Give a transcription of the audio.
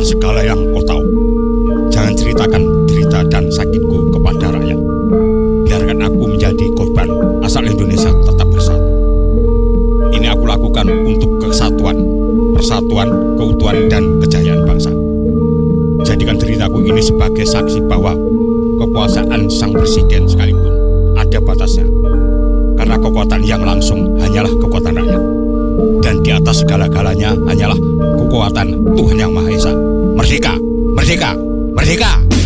segala yang kau tahu. Jangan ceritakan derita dan sakitku kepada rakyat. Biarkan aku menjadi korban asal Indonesia tetap bersatu. Ini aku lakukan untuk kesatuan, persatuan, keutuhan, dan kejayaan bangsa. Jadikan deritaku ini sebagai saksi bahwa kekuasaan sang presiden sekalipun ada batasnya. Karena kekuatan yang langsung hanyalah kekuatan rakyat. Dan di atas segala-galanya hanyalah kekuatan Tuhan Yang Maha Esa. Merdeka! Merdeka! Merdeka!